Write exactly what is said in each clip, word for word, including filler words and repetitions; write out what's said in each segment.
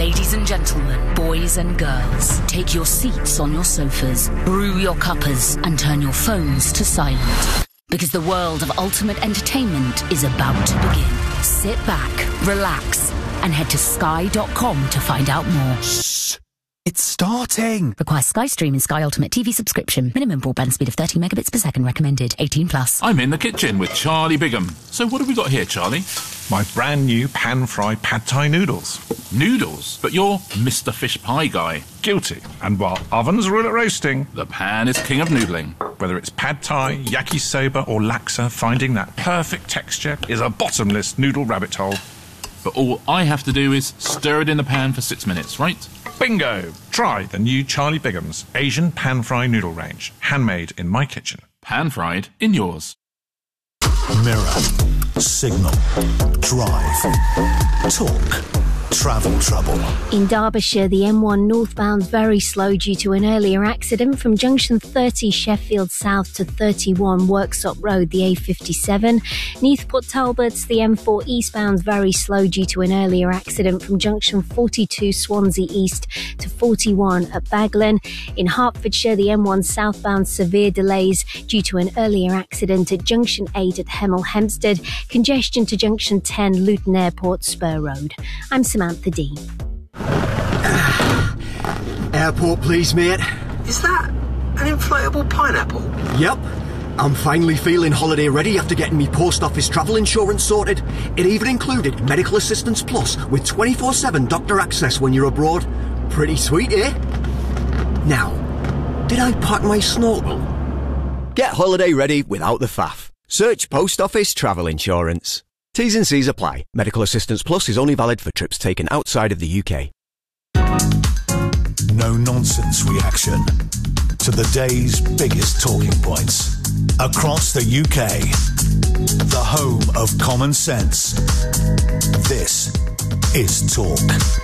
Ladies and gentlemen, boys and girls, take your seats on your sofas, brew your cuppers, and turn your phones to silent. Because the world of ultimate entertainment is about to begin. Sit back, relax, and head to sky dot com to find out more. Shh! It's starting! Requires Sky Stream and Sky Ultimate T V subscription. Minimum broadband speed of thirty megabits per second recommended. eighteen plus. I'm in the kitchen with Charlie Bigham. So what have we got here, Charlie? My brand new pan-fried pad thai noodles. Noodles? But you're Mister Fish Pie guy. Guilty. And while ovens rule at roasting, the pan is king of noodling. Whether it's pad thai, yakisoba or laksa, finding that perfect texture is a bottomless noodle rabbit hole. But all I have to do is stir it in the pan for six minutes, right? Bingo! Try the new Charlie Bigham's Asian pan-fried noodle range. Handmade in my kitchen. Pan-fried in yours. Mirror. Signal. Drive. Talk. Travel trouble. In Derbyshire, the M one northbound's very slow due to an earlier accident from junction thirty Sheffield South to thirty-one Worksop Road, the A fifty-seven. Neathport Talbots, the M four eastbound's very slow due to an earlier accident from junction forty-two Swansea East to forty-one at Baglan. In Hertfordshire, the M one southbound severe delays due to an earlier accident at junction eight at Hemel Hempstead. Congestion to junction ten Luton Airport Spur Road. I'm Samantha Dean. Airport, please, mate. Is that an inflatable pineapple? Yep. I'm finally feeling holiday ready after getting me post office travel insurance sorted. It even included Medical Assistance Plus with twenty-four seven doctor access when you're abroad. Pretty sweet, eh? Now, did I pack my snorkel? Get holiday ready without the faff. Search Post Office Travel Insurance. T's and C's apply. Medical Assistance Plus is only valid for trips taken outside of the U K. No-nonsense reaction to the day's biggest talking points. Across the U K, the home of common sense. This is Talk.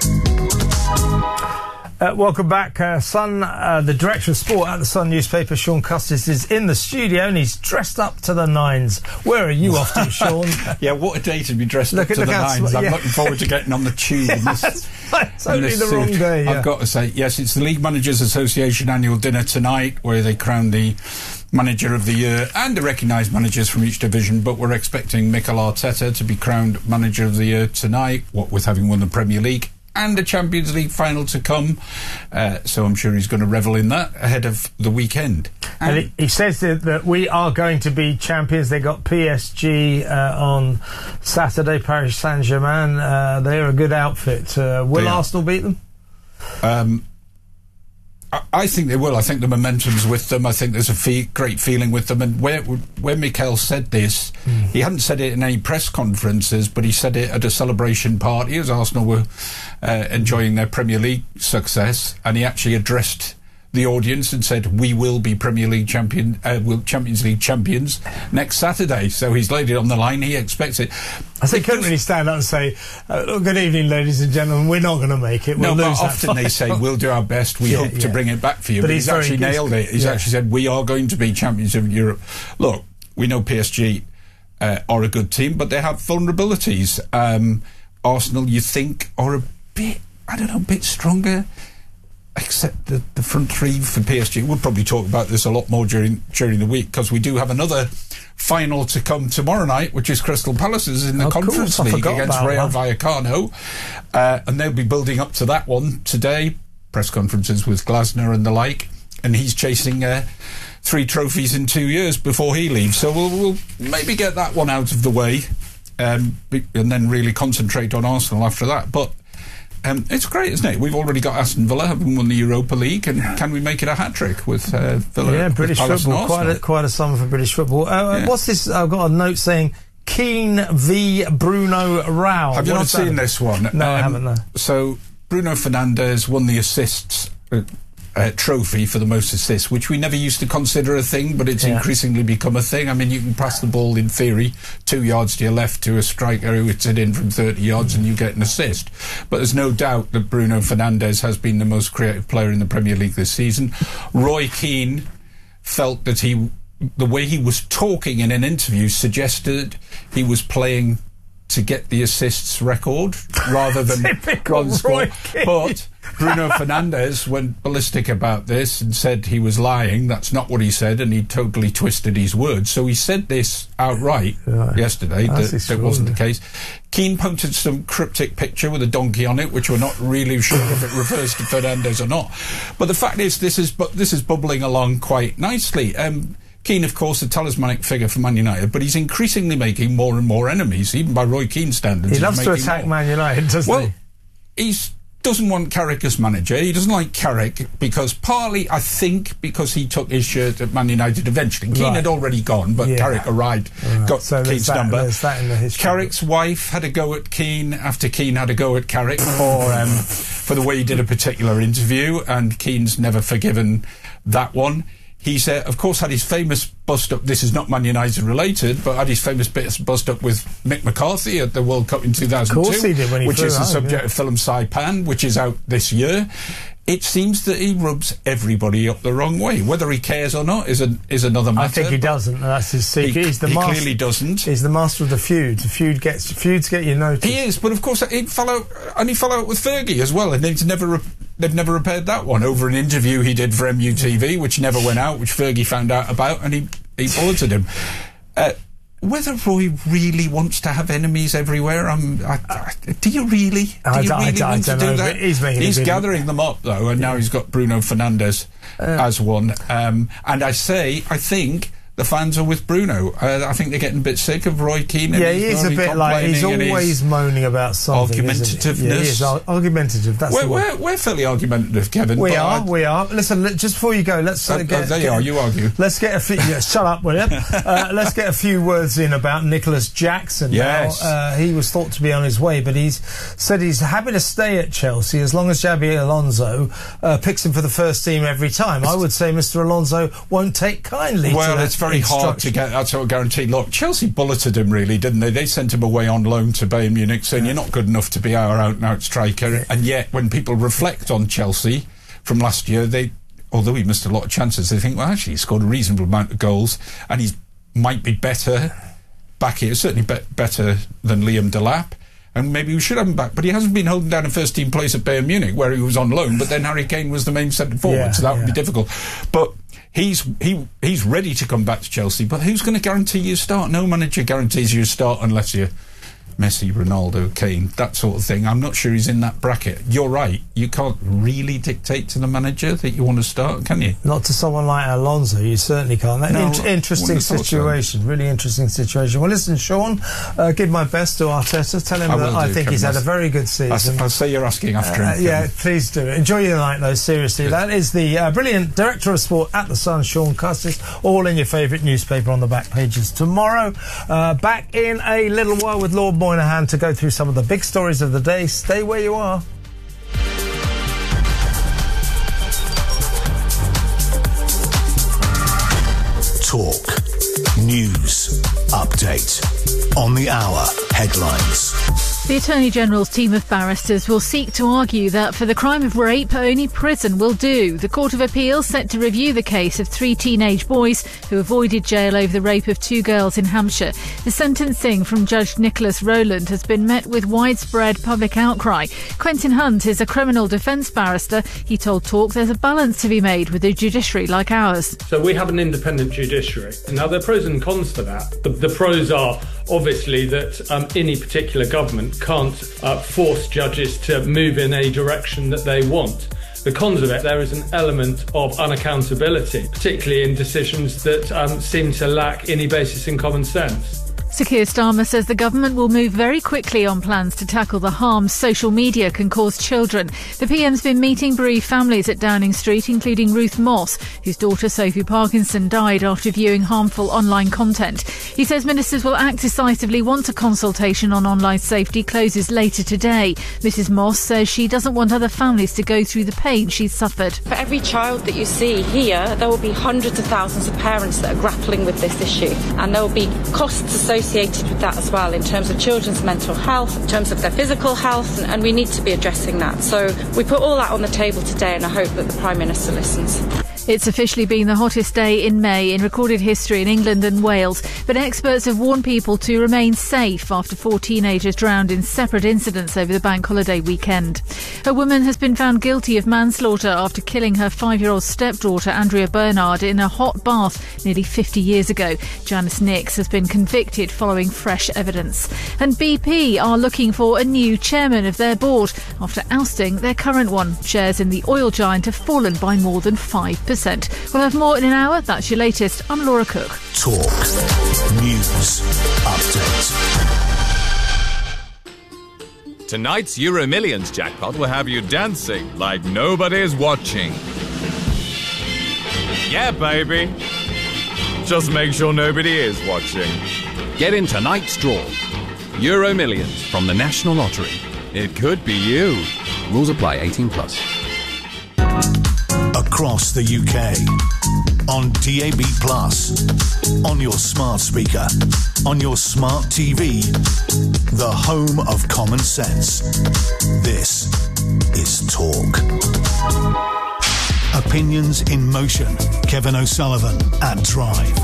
Uh, welcome back. Uh, Sun, uh, the director of sport at the Sun newspaper, Sean Custis, is in the studio and he's dressed up to the nines. Where are you off to, Sean? Yeah, what a day to be dressed look up at, to the nines. Yeah. I'm looking forward to getting on the tube. In this, it's only the wrong day. Yeah. I've got to say, yes, it's the League Managers Association annual dinner tonight where they crown the Manager of the Year and the recognised managers from each division, but we're expecting Mikel Arteta to be crowned Manager of the Year tonight, what with having won the Premier League and the Champions League final to come. Uh, so I'm sure he's going to revel in that ahead of the weekend. And, and he, he says that, that we are going to be champions. They got P S G uh, on Saturday, Paris Saint-Germain. Uh, they're a good outfit. Uh, will Arsenal beat them? Um, I, I think they will. I think the momentum's with them. I think there's a fe- great feeling with them. And where, where Mikel said this, mm. he hadn't said it in any press conferences, but he said it at a celebration party as Arsenal were uh, enjoying their Premier League success. And he actually addressed the audience and said, we will be Premier League champion, uh, will Champions League champions next Saturday. So he's laid it on the line. He expects it. I think he couldn't really stand up and say, oh, good evening, ladies and gentlemen, we're not going to make it. We'll no, lose but that often fight. They say, we'll do our best. We yeah, hope yeah. to bring it back for you. But, but he's, he's actually very, nailed it. He's yeah. actually said, we are going to be champions of Europe. Look, we know P S G uh, are a good team, but they have vulnerabilities. Um, Arsenal, you think, are a bit, I don't know, a bit stronger. Except the, the front three for P S G. We'll probably talk about this a lot more during during the week because we do have another final to come tomorrow night, which is Crystal Palace's in the oh, Conference cool. League against Rayo Vallecano. Uh, and they'll be building up to that one today. Press conferences with Glasner and the like. And he's chasing uh, three trophies in two years before he leaves. So we'll, we'll maybe get that one out of the way um, and then really concentrate on Arsenal after that. But Um, it's great, isn't it? We've already got Aston Villa having won the Europa League, and can we make it a hat-trick with uh, Villa? Yeah, British with football, quite a, quite a summer for British football. Uh, yeah. What's this? I've got a note saying Keane v Bruno Rao. Have you what not seen that? this one? No, um, I haven't, no. So, Bruno Fernandes won the assists uh, uh, trophy for the most assists, which we never used to consider a thing, but it's yeah. increasingly become a thing. I mean, you can pass the ball, in theory, two yards to your left to a striker who hits it in from thirty yards and you get an assist. But there's no doubt that Bruno Fernandes has been the most creative player in the Premier League this season. Roy Keane felt that he, the way he was talking in an interview suggested he was playing to get the assists record rather than run score. But Bruno Fernandes went ballistic about this and said he was lying. That's not what he said, and he totally twisted his words. So he said this outright right. yesterday that that wasn't the case. Keane posted some cryptic picture with a donkey on it, which we're not really sure if it refers to Fernandes or not. But the fact is, this is bu- this is bubbling along quite nicely. Um, Keane, of course, a talismanic figure for Man United, but he's increasingly making more and more enemies, even by Roy Keane's standards. He loves to attack more. Man United, doesn't well, he? Well, he doesn't want Carrick as manager. He doesn't like Carrick because partly, I think, because he took his shirt at Man United eventually. Keane right. had already gone, but yeah. Carrick arrived, right. got so Keane's that, number. That in the history. Carrick's wife had a go at Keane after Keane had a go at Carrick for, um, for the way he did a particular interview, and Keane's never forgiven that one. He's, uh, of course, had his famous bust-up, this is not Man United related, but had his famous bust-up with Mick McCarthy at the World Cup in two thousand two. Of course he did when he Which is the home, subject yeah. of film Saipan, which is out this year. It seems that he rubs everybody up the wrong way. Whether he cares or not is, a, is another matter. I think he doesn't, and that's his secret. He, he's the he master, clearly doesn't. He's the master of the feuds. The feud gets, feuds get you noticed. He is, but of course he fell out, and he fell out with Fergie as well, and they've never... Re- They've never repaired that one over an interview he did for M U T V, which never went out, which Fergie found out about, and he, he bulleted him. Uh, whether Roy really wants to have enemies everywhere, um, I, I, do you really? Do I, you I, really I, want I to do know, that? He's, he's gathering them up, though, and yeah. now he's got Bruno Fernandes uh, as one. Um, and I say, I think... the fans are with Bruno. Uh, I think they're getting a bit sick of Roy Keane. Yeah, he is a bit like, he's always moaning about something. Argumentativeness. Yeah, he is ar- argumentative. That's we're, the we're, we're fairly argumentative, Kevin. We are, I'd... we are. Listen, let, just before you go, let's uh, uh, get... Uh, there get, you are, you argue. Let's get a few... Yeah, shut up, will you? uh, let's get a few words in about Nicholas Jackson. Yes. Now, uh, he was thought to be on his way, but he's said he's happy to stay at Chelsea as long as Xabi Alonso uh, picks him for the first team every time. I would say Mister Alonso won't take kindly well, to that it's very hard to get that sort of guarantee. Look, Chelsea bulleted him, really, didn't they? They sent him away on loan to Bayern Munich, saying yeah. you're not good enough to be our out-and-out striker. Yeah. And yet, when people reflect on Chelsea from last year, they, although he missed a lot of chances, they think, well, actually, he scored a reasonable amount of goals, and he might be better back here, certainly be- better than Liam Delap. And maybe we should have him back. But he hasn't been holding down a first-team place at Bayern Munich, where he was on loan, but then Harry Kane was the main centre-forward, yeah, so that yeah. would be difficult. But he's he he's ready to come back to Chelsea, but who's going to guarantee you a start? No manager guarantees you a start unless you're Messi, Ronaldo, Kane, that sort of thing. I'm not sure he's in that bracket. You're right. You can't really dictate to the manager that you want to start, can you? Not to someone like Alonso, you certainly can't. That no, in- interesting situation, so. Really interesting situation. Well, listen, Sean, uh, give my best to Arteta. Tell him I that I do, think Kevin, he's had a very good season. I'll, I'll say you're asking after uh, him. Yeah, please do. Enjoy your night, though, seriously. That is the uh, brilliant Director of Sport at The Sun, Sean Custis, all in your favourite newspaper on the back pages tomorrow. Uh, back in a little while with Lord Moynihan to go through some of the big stories of the day. Stay where you are. Talk. News. Update. On the hour. Headlines. The Attorney-General's team of barristers will seek to argue that for the crime of rape, only prison will do. The Court of Appeal set to review the case of three teenage boys who avoided jail over the rape of two girls in Hampshire. The sentencing from Judge Nicholas Rowland has been met with widespread public outcry. Quentin Hunt is a criminal defence barrister. He told Talk there's a balance to be made with a judiciary like ours. So we have an independent judiciary. Now, there are pros and cons to that. The, the pros are obviously that um, any particular government can't uh, force judges to move in a direction that they want. The cons of it, there is an element of unaccountability, particularly in decisions that um, seem to lack any basis in common sense. Sir Keir Starmer says the government will move very quickly on plans to tackle the harm social media can cause children. The P M's been meeting bereaved families at Downing Street, including Ruth Moss, whose daughter Sophie Parkinson died after viewing harmful online content. He says ministers will act decisively once a consultation on online safety closes later today. Missus Moss says she doesn't want other families to go through the pain she's suffered. For every child that you see here, there will be hundreds of thousands of parents that are grappling with this issue, and there will be costs associated associated with that as well, in terms of children's mental health, in terms of their physical health, and, and we need to be addressing that. So we put all that on the table today, and I hope that the Prime Minister listens. It's officially been the hottest day in May in recorded history in England and Wales, but experts have warned people to remain safe after four teenagers drowned in separate incidents over the bank holiday weekend. A woman has been found guilty of manslaughter after killing her five-year-old stepdaughter Andrea Bernard in a hot bath nearly fifty years ago. Janice Nix has been convicted following fresh evidence. And B P are looking for a new chairman of their board after ousting their current one. Shares in the oil giant have fallen by more than five percent. We'll have more in an hour. That's your latest. I'm Laura Cook. Talk. News. Update. Tonight's Euro Millions jackpot will have you dancing like nobody's watching. Yeah, baby. Just make sure nobody is watching. Get in tonight's draw. Euro Millions from the National Lottery. It could be you. Rules apply. eighteen plus. Across the U K, on D A B plus, on your smart speaker, on your smart T V, the home of common sense. This is Talk. Opinions in motion. Kevin O'Sullivan at Drive.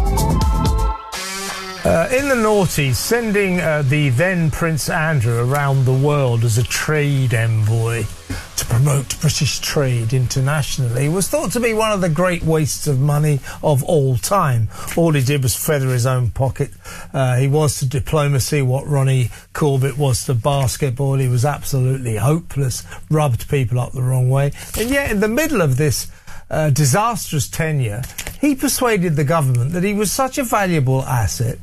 Uh, in the noughties, sending uh, the then Prince Andrew around the world as a trade envoy to promote British trade internationally was thought to be one of the great wastes of money of all time. All he did was feather his own pocket. Uh, he was to diplomacy what Ronnie Corbett was to basketball. He was absolutely hopeless, rubbed people up the wrong way. And yet, in the middle of this uh, disastrous tenure, he persuaded the government that he was such a valuable asset.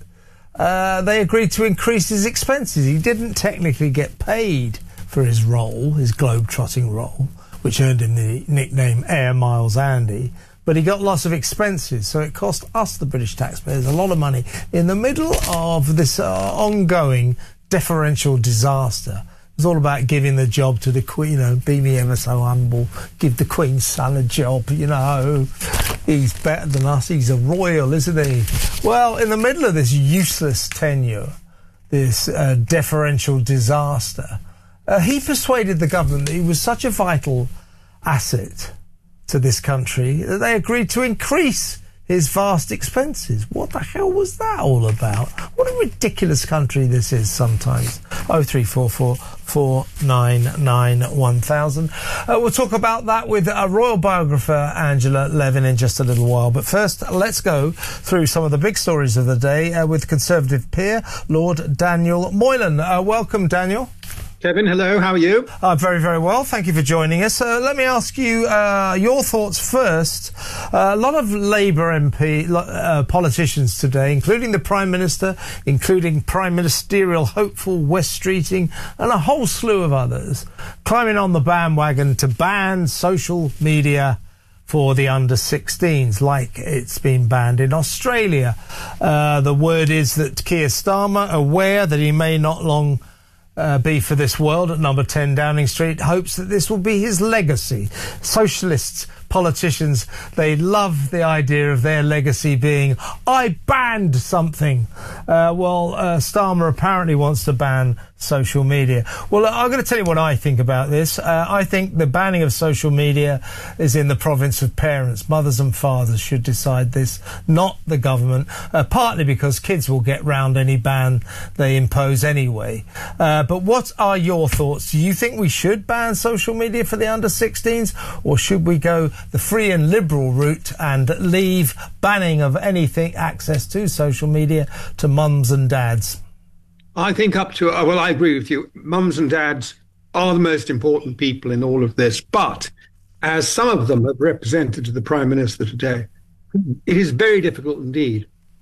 Uh, they agreed to increase his expenses. He didn't technically get paid for his role, his globe-trotting role, which earned him the nickname Air Miles Andy, but he got lots of expenses, so it cost us, the British taxpayers, a lot of money in the middle of this uh, ongoing deferential disaster. It was all about giving the job to the Queen, you know, be me ever so humble, give the Queen's son a job, you know. He's better than us, he's a royal, isn't he? Well, in the middle of this useless tenure, this uh, deferential disaster, uh, he persuaded the government that he was such a vital asset to this country that they agreed to increase his vast expenses. What the hell was that all about? What a ridiculous country this is sometimes. oh three four four, four nine nine, one thousand. Uh, we'll talk about that with a royal biographer, Angela Levin, in just a little while. But first, let's go through some of the big stories of the day uh, with Conservative peer, Lord Daniel Moylan. Uh, welcome, Daniel. Kevin, hello, how are you? Uh, very, very well. Thank you for joining us. Uh, let me ask you uh, your thoughts first. Uh, a lot of Labour M P uh, politicians today, including the Prime Minister, including Prime Ministerial hopeful Wes Streeting, and a whole slew of others, climbing on the bandwagon to ban social media for the under sixteens, like it's been banned in Australia. Uh, the word is that Keir Starmer, aware that he may not long Uh, be for this world at number ten Downing Street, hopes that this will be his legacy. Socialists, politicians, they love the idea of their legacy being, I banned something. Uh, well, uh, Starmer apparently wants to ban social media. Well, I'm going to tell you what I think about this. Uh, I think the banning of social media is in the province of parents. Mothers and fathers should decide this, not the government, uh, partly because kids will get round any ban they impose anyway. Uh, but what are your thoughts? Do you think we should ban social media for the under sixteens, or should we go the free and liberal route and leave banning of anything, access to social media, to mums and dads? I think up to, well, I agree with you. Mums and dads are the most important people in all of this. But as some of them have represented to the Prime Minister today, it is very difficult indeed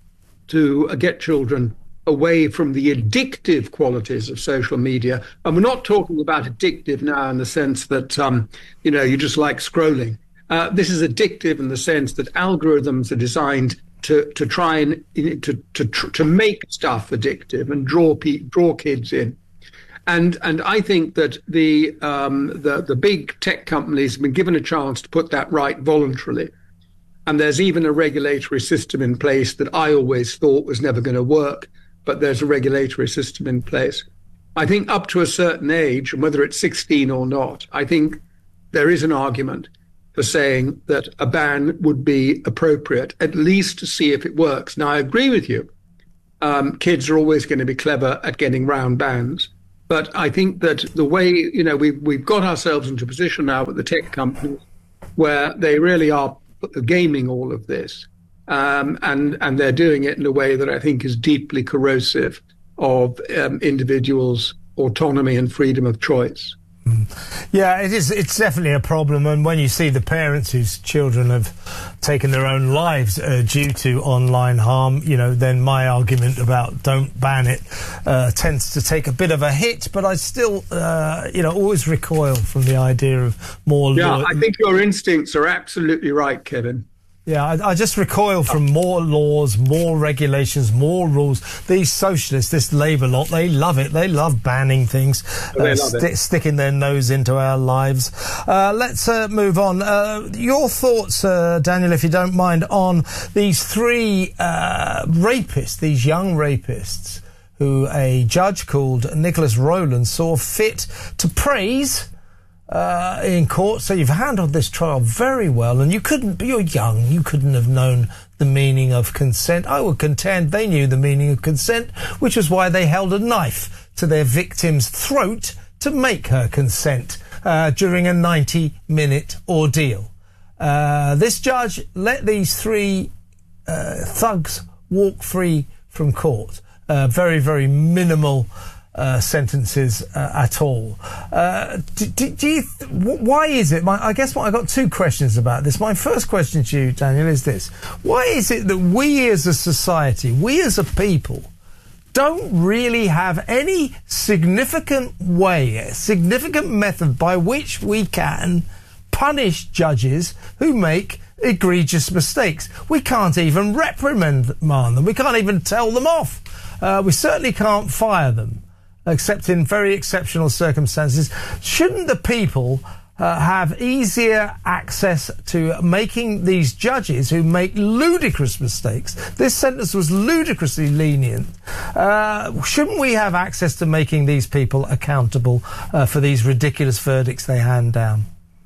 to get children away from the addictive qualities of social media. And we're not talking about addictive now in the sense that, um, you know, you just like scrolling. Uh, this is addictive in the sense that algorithms are designed to to try and to to to make stuff addictive and draw pe- draw kids in, and and I think that the um, the the big tech companies have been given a chance to put that right voluntarily, and there's even a regulatory system in place that I always thought was never going to work, but there's a regulatory system in place. I think up to a certain age, and whether it's sixteen or not, I think there is an argument for saying that a ban would be appropriate, at least to see if it works. Now, I agree with you. Um, kids are always going to be clever at getting round bans. But I think that the way, you know, we've, we've got ourselves into a position now with the tech companies where they really are gaming all of this. Um, and, and they're doing it in a way that I think is deeply corrosive of um, individuals' autonomy and freedom of choice. Yeah, it is. It's definitely a problem, and when you see the parents whose children have taken their own lives uh, due to online harm, you know, then my argument about don't ban it uh, tends to take a bit of a hit. But I still, uh, you know, always recoil from the idea of more. Yeah, law- I think your instincts are absolutely right, Kevin. Yeah, I, I just recoil from more laws, more regulations, more rules. These socialists, this Labour lot, they love it. They love banning things, oh, they uh, love sti- it. sticking their nose into our lives. Uh, let's uh, move on. Uh, your thoughts, uh, Daniel, if you don't mind, on these three uh, rapists, these young rapists, who a judge called Nicholas Rowland saw fit to praise Uh, in court. So you've handled this trial very well, and you couldn't, you're young, you couldn't have known the meaning of consent. I would contend they knew the meaning of consent, which was why they held a knife to their victim's throat to make her consent uh, during a ninety minute ordeal. Uh, this judge let these three uh, thugs walk free from court. Uh, very, very minimal Uh, sentences uh, at all. Uh, do, do, do you th- why is it? My, I guess what I got two questions about this. My first question to you, Daniel, is this: why is it that we as a society, we as a people, don't really have any significant way, a significant method by which we can punish judges who make egregious mistakes? We can't even reprimand them. We can't even tell them off. Uh, we certainly can't fire them, except in very exceptional circumstances. Shouldn't the people uh, have easier access to making these judges who make ludicrous mistakes? This sentence was ludicrously lenient. Uh, shouldn't we have access to making these people accountable uh, for these ridiculous verdicts they hand down?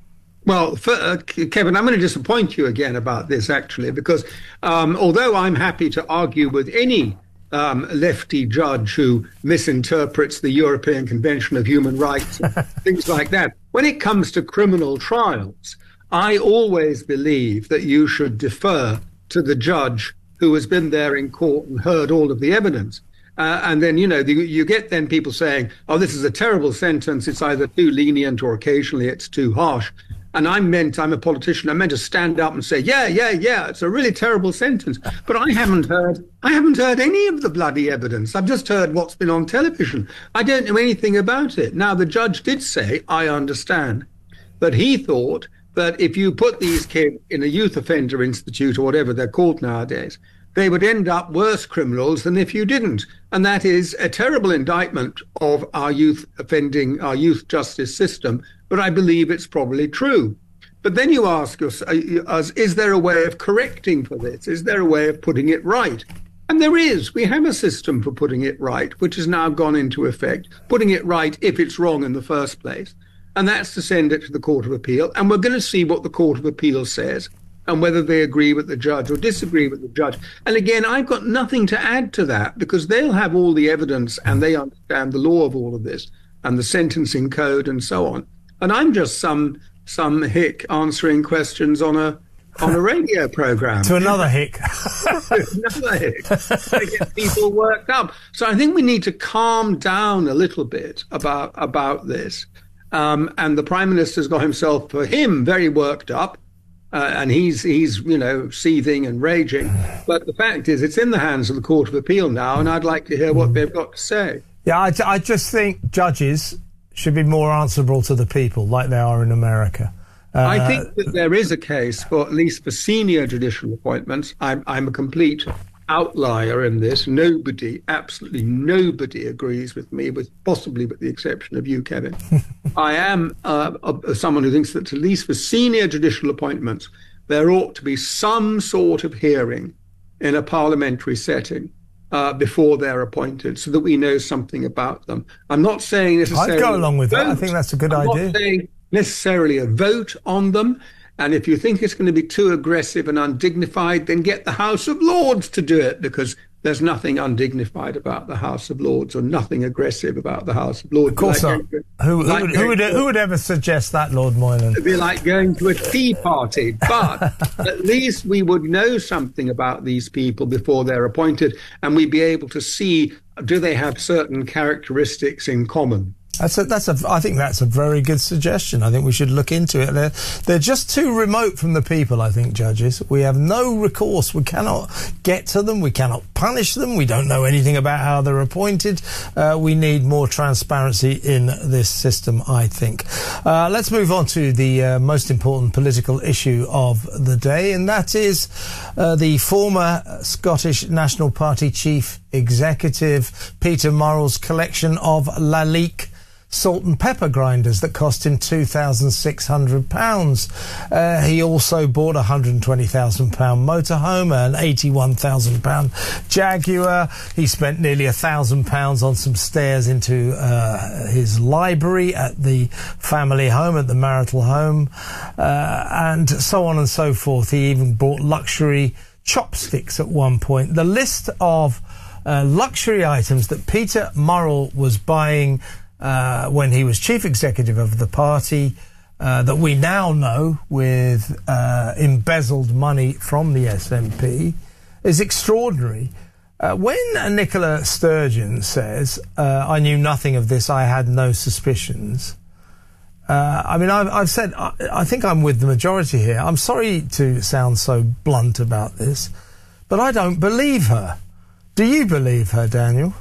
Well, for, uh, Kevin, I'm going to disappoint you again about this, actually, because um, although I'm happy to argue with any Um, lefty judge who misinterprets the European Convention of Human Rights, things like that. When it comes to criminal trials, I always believe that you should defer to the judge who has been there in court and heard all of the evidence. Uh, and then, you know, the, you get then people saying, oh, this is a terrible sentence. It's either too lenient or occasionally it's too harsh. And I'm meant, I'm a politician, I'm meant to stand up and say, yeah, yeah, yeah, it's a really terrible sentence. But I haven't heard, I haven't heard any of the bloody evidence. I've just heard what's been on television. I don't know anything about it. Now, the judge did say, I understand, but he thought that if you put these kids in a youth offender institute or whatever they're called nowadays, they would end up worse criminals than if you didn't. And that is a terrible indictment of our youth offending, our youth justice system. But I believe it's probably true. But then you ask us, is there a way of correcting for this? Is there a way of putting it right? And there is. We have a system for putting it right, which has now gone into effect, putting it right if it's wrong in the first place. And that's to send it to the Court of Appeal. And we're going to see what the Court of Appeal says and whether they agree with the judge or disagree with the judge. And again, I've got nothing to add to that because they'll have all the evidence and they understand the law of all of this and the sentencing code and so on. And I'm just some some hick answering questions on a on a radio program. To another hick. another hick. To get people worked up. So I think we need to calm down a little bit about about this. Um, and the Prime Minister's got himself, for him, very worked up. Uh, and he's, he's, you know, seething and raging. But the fact is, it's in the hands of the Court of Appeal now, and I'd like to hear what they've got to say. Yeah, I, I just think judges should be more answerable to the people, like they are in America. Uh, I think that there is a case for, at least for senior judicial appointments. I'm, I'm a complete outlier in this. Nobody, absolutely nobody agrees with me, with possibly with the exception of you, Kevin. I am uh, a, someone who thinks that at least for senior judicial appointments, there ought to be some sort of hearing in a parliamentary setting uh, before they're appointed so that we know something about them. I'm not saying necessarily... I'd go along with that. I think that's a good I'm idea. not saying necessarily a vote on them. And if you think it's going to be too aggressive and undignified, then get the House of Lords to do it, because there's nothing undignified about the House of Lords or nothing aggressive about the House of Lords. Of course like not. To, who, like who, who, would, who would ever suggest that, Lord Moylan? It'd be like going to a tea party. But at least we would know something about these people before they're appointed, and we'd be able to see, do they have certain characteristics in common? That's a, that's a, I think that's a very good suggestion. I think we should look into it. They're, they're just too remote from the people, I think, judges. We have no recourse. We cannot get to them. We cannot punish them. We don't know anything about how they're appointed. Uh, we need more transparency in this system, I think. Uh, let's move on to the uh, most important political issue of the day, and that is uh, the former Scottish National Party chief executive, Peter Murrell's collection of Lalique salt and pepper grinders that cost him two thousand six hundred pounds. Uh, he also bought a one hundred twenty thousand pound motorhome, an eighty-one thousand pound Jaguar. He spent nearly one thousand pounds on some stairs into uh, his library at the family home, at the marital home, uh, and so on and so forth. He even bought luxury chopsticks at one point. The list of uh, luxury items that Peter Murrell was buying Uh, when he was chief executive of the party, uh, that we now know with uh, embezzled money from the S N P, is extraordinary. Uh, when Nicola Sturgeon says, uh, I knew nothing of this, I had no suspicions, uh, I mean, I've, I've said, I, I think I'm with the majority here. I'm sorry to sound so blunt about this, but I don't believe her. Do you believe her, Daniel?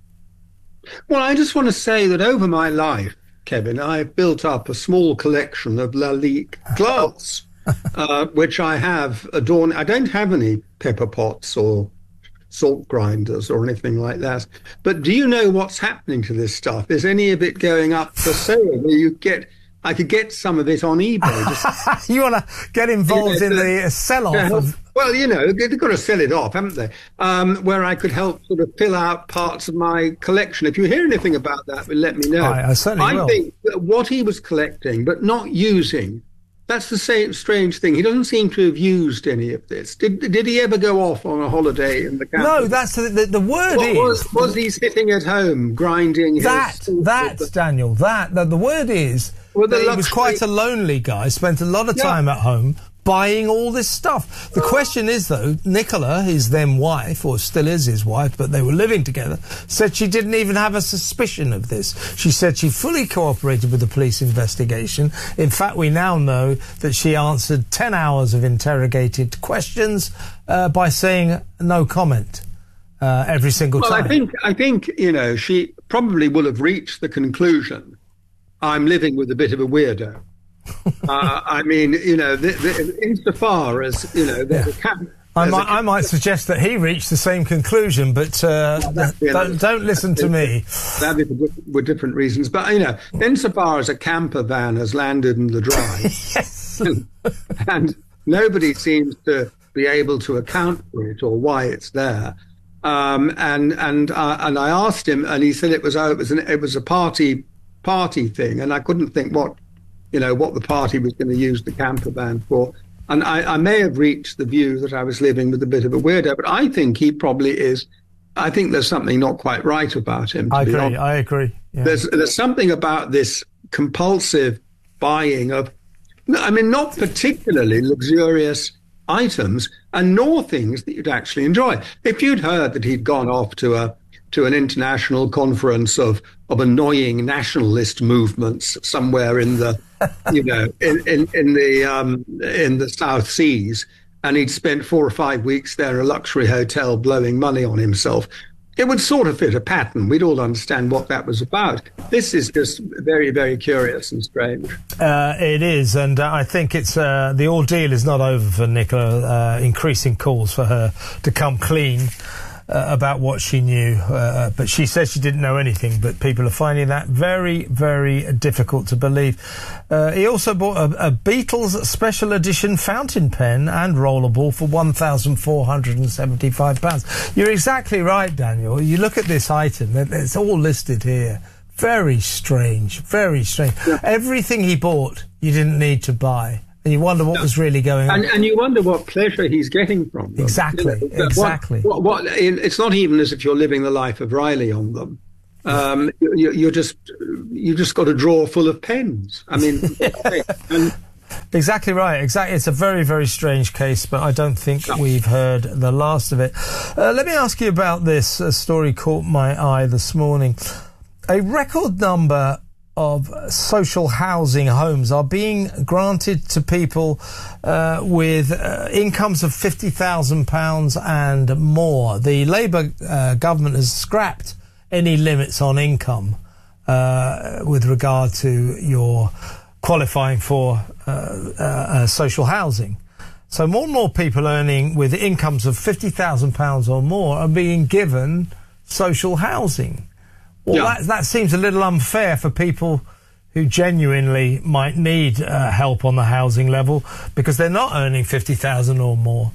Well, I just want to say that over my life, Kevin, I've built up a small collection of Lalique gloves, uh, which I have adorned. I don't have any pepper pots or salt grinders or anything like that. But do you know what's happening to this stuff? Is any of it going up for sale? You get, I could get some of it on eBay. Just, you want to get involved you know, in the sell-off help, of... Well, you know, they've got to sell it off, haven't they? Um, where I could help sort of fill out parts of my collection. If you hear anything about that, let me know. I, I certainly I will. think that what he was collecting, but not using, that's the same strange thing. He doesn't seem to have used any of this. Did did he ever go off on a holiday in the camp? No, that's the, the, the word what, is... Was, was he sitting at home grinding that, his... That, that, Daniel, that, the, the word is... Well, that he was quite a lonely guy, spent a lot of time yeah. at home buying all this stuff. The question is, though, Nicola, his then wife, or still is his wife, but they were living together, said she didn't even have a suspicion of this. She said she fully cooperated with the police investigation. In fact, we now know that she answered ten hours of interrogated questions uh, by saying no comment uh, every single well, time. Well, I think, I think, you know, she probably will have reached the conclusion, I'm living with a bit of a weirdo. uh, I mean, you know, the, the, insofar as, you know, there's yeah. a camp. I might, I might suggest that he reached the same conclusion, but uh, don't, don't listen to me. That'd be for, for different reasons. But, you know, insofar as a camper van has landed in the drive, yes. and, and nobody seems to be able to account for it or why it's there. Um, and and uh, and I asked him, and he said it was oh, it was an, it was a party party thing, and I couldn't think what. You know, what the party was going to use the camper van for. And I, I may have reached the view that I was living with a bit of a weirdo, but I think he probably is. I think there's something not quite right about him. To I be agree, honest. I agree. Yeah. There's, there's something about this compulsive buying of, I mean, not particularly luxurious items, and nor things that you'd actually enjoy. If you'd heard that he'd gone off to a to an international conference of, of annoying nationalist movements somewhere in the, you know, in, in, in the um, in the South Seas, and he'd spent four or five weeks there in a luxury hotel blowing money on himself, it would sort of fit a pattern. We'd all understand what that was about. This is just very, very curious and strange. Uh, it is, and uh, I think it's uh, the ordeal is not over for Nicola. Uh, increasing calls for her to come clean Uh, about what she knew, uh, but she says she didn't know anything, but people are finding that very, very difficult to believe. Uh, he also bought a, a Beatles special edition fountain pen and rollerball for one thousand four hundred seventy-five pounds. You're exactly right, Daniel. You look at this item, it's all listed here. Very strange, very strange. Yeah. Everything he bought, you didn't need to buy. And you wonder what no. was really going on. And, and you wonder what pleasure he's getting from them. Exactly, you know, exactly. What, what, what, it's not even as if you're living the life of Riley on them. Um, you, you're just, you just got a drawer full of pens. I mean, and, exactly right. Exactly. It's a very, very strange case, but I don't think no. we've heard the last of it. Uh, let me ask you about this. A story caught my eye this morning. A record number of social housing homes are being granted to people uh, with uh, incomes of fifty thousand pounds and more. The Labour uh, government has scrapped any limits on income uh, with regard to your qualifying for uh, uh, uh, social housing. So more and more people earning with incomes of fifty thousand pounds or more are being given social housing. Well, yeah. that, that seems a little unfair for people who genuinely might need uh, help on the housing level because they're not earning fifty thousand or more.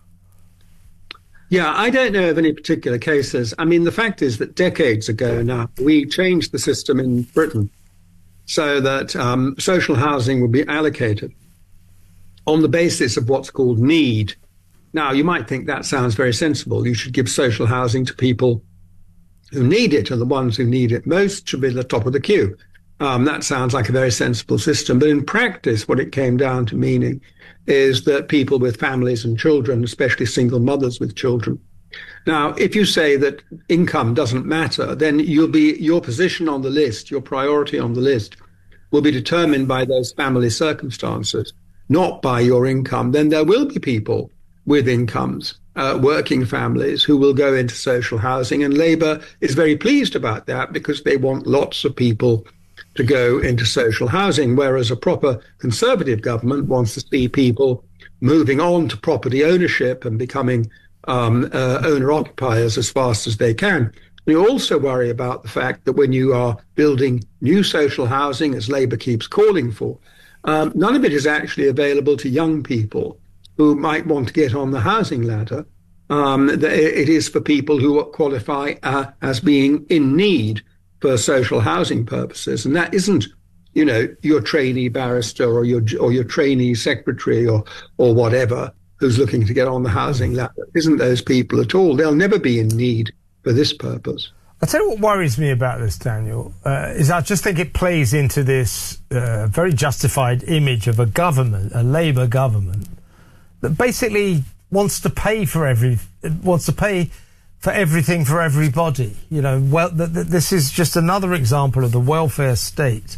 Yeah, I don't know of any particular cases. I mean, the fact is that decades ago now, we changed the system in Britain so that um, social housing would be allocated on the basis of what's called need. Now, you might think that sounds very sensible. You should give social housing to people who need it, and the ones who need it most should be at the top of the queue. Um, that sounds like a very sensible system. But in practice, what it came down to meaning is that people with families and children, especially single mothers with children. Now, if you say that income doesn't matter, then you'll be your position on the list, your priority on the list, will be determined by those family circumstances, not by your income. Then there will be people with incomes, uh, working families, who will go into social housing. And Labour is very pleased about that because they want lots of people to go into social housing, whereas a proper Conservative government wants to see people moving on to property ownership and becoming um, uh, owner-occupiers as fast as they can. We also worry about the fact that when you are building new social housing, as Labour keeps calling for, um, none of it is actually available to young people who might want to get on the housing ladder. Um, it is for people who qualify uh, as being in need for social housing purposes. And that isn't, you know, your trainee barrister or your or your trainee secretary or or whatever who's looking to get on the housing ladder. It isn't those people at all. They'll never be in need for this purpose. I'll tell you what worries me about this, Daniel, uh, is I just think it plays into this uh, very justified image of a government, a Labour government, that basically wants to pay for every, wants to pay for everything for everybody. You know, well, th- th- this is just another example of the welfare state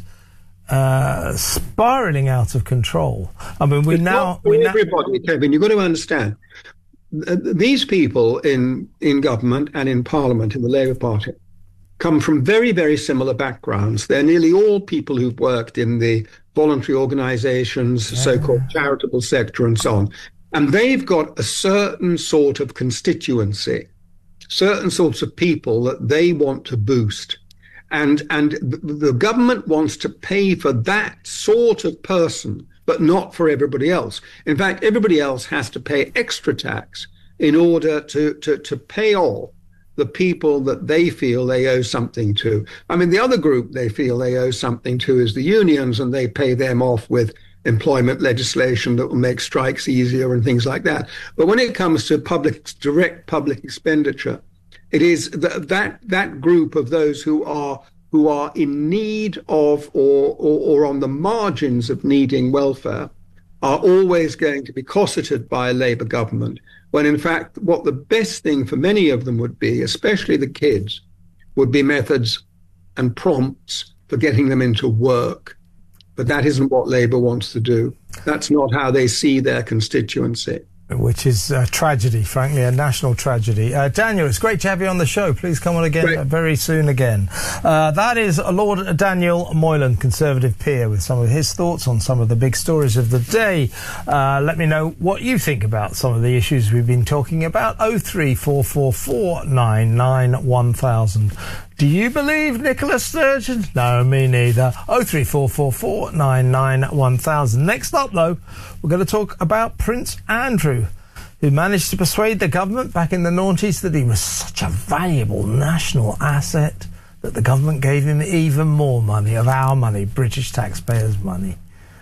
uh, spiralling out of control. I mean, we it's now... For we everybody, now- Kevin, you've got to understand, th- these people in, in government and in Parliament, in the Labour Party, come from very, very similar backgrounds. They're nearly all people who've worked in the voluntary organisations, yeah. so-called charitable sector and so on. And they've got a certain sort of constituency, certain sorts of people that they want to boost. And and the, the government wants to pay for that sort of person, but not for everybody else. In fact, everybody else has to pay extra tax in order to, to, to pay off the people that they feel they owe something to. I mean, the other group they feel they owe something to is the unions, and they pay them off with employment legislation that will make strikes easier and things like that. But when it comes to public, direct public expenditure, it is th- that that group of those who are who are in need of or, or or on the margins of needing welfare are always going to be cosseted by a Labour government, when in fact what the best thing for many of them would be, especially the kids, would be methods and prompts for getting them into work. But that isn't what Labour wants to do. That's not how they see their constituency. Which is a tragedy, frankly, a national tragedy. Uh, Daniel, it's great to have you on the show. Please come on again uh, very soon again. Uh, that is Lord Daniel Moylan, Conservative peer, with some of his thoughts on some of the big stories of the day. Uh, let me know what you think about some of the issues we've been talking about. oh three four four four nine nine one thousand. Do you believe Nicola Sturgeon? No, me neither. oh three four four four nine nine one thousand. Next up, though, we're going to talk about Prince Andrew, who managed to persuade the government back in the noughties that he was such a valuable national asset that the government gave him even more money, of our money, British taxpayers' money.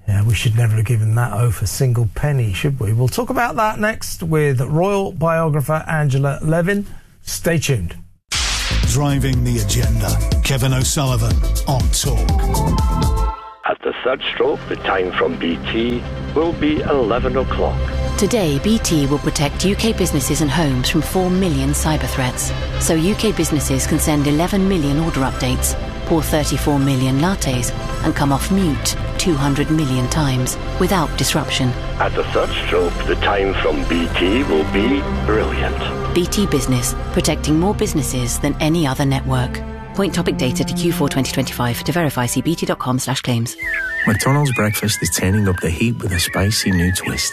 Yeah, we should never have given that oaf a single penny, should we? We'll talk about that next with royal biographer Angela Levin. Stay tuned. Driving the agenda. Kevin O'Sullivan on Talk. At the third stroke, the time from B T will be eleven o'clock. Today, B T will protect U K businesses and homes from four million cyber threats. So U K businesses can send eleven million order updates, pour thirty-four million lattes, and come off mute two hundred million times without disruption. At the third stroke, the time from B T will be brilliant. B T Business, protecting more businesses than any other network. Point topic data to Q four twenty twenty-five. To verify, see bt.com slash claims. McDonald's breakfast is turning up the heat with a spicy new twist.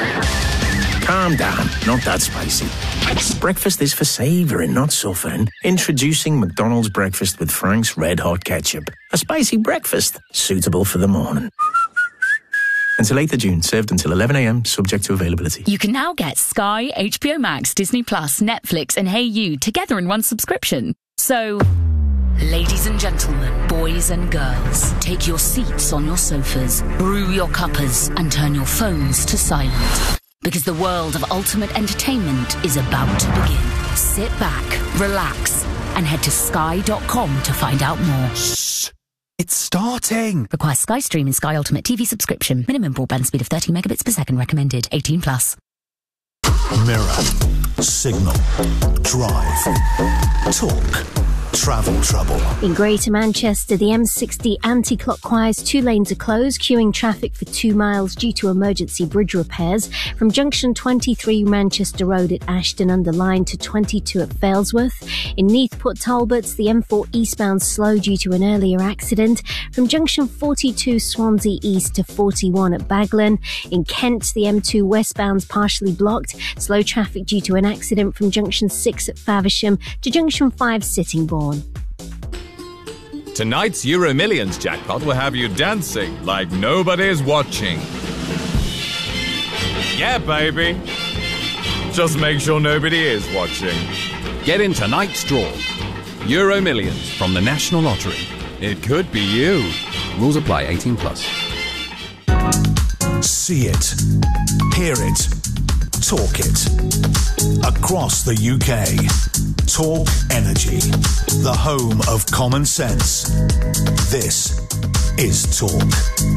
Calm down, not that spicy. Breakfast is for savouring, not suffering. Introducing McDonald's breakfast with Frank's Red Hot Ketchup. A spicy breakfast, suitable for the morning. Until eighth of June, served until eleven a m, subject to availability. You can now get Sky, H B O Max, Disney Plus, Netflix and Hey You together in one subscription. So, ladies and gentlemen, boys and girls, take your seats on your sofas, brew your cuppers and turn your phones to silent. Because the world of ultimate entertainment is about to begin. Sit back, relax and head to sky dot com to find out more. Shh! It's starting! Requires Sky Stream and Sky Ultimate T V subscription. Minimum broadband speed of thirty megabits per second recommended. eighteen plus. Mirror, Signal, Drive, Talk, Travel Trouble. In Greater Manchester, the M sixty anti-clockwise, two lanes are closed, queuing traffic for two miles due to emergency bridge repairs. From junction twenty-three Manchester Road at Ashton under Line to twenty-two at Failsworth. In Neath Port Talbots, the M four eastbound slow due to an earlier accident. From junction forty-two Swansea East to forty-one at Baglan. In Kent, the M two westbound's partially blocked. Slow traffic due to an accident from junction six at Faversham to junction five Sittingbourne. Tonight's Euro Millions jackpot will have you dancing like nobody's watching. Yeah, baby. Just make sure nobody is watching. Get in tonight's draw. Euro Millions from the National Lottery. It could be you. Rules apply. eighteen plus. See it. Hear it. Talk it. Across the U K. Talk Energy. The home of common sense. This is Talk.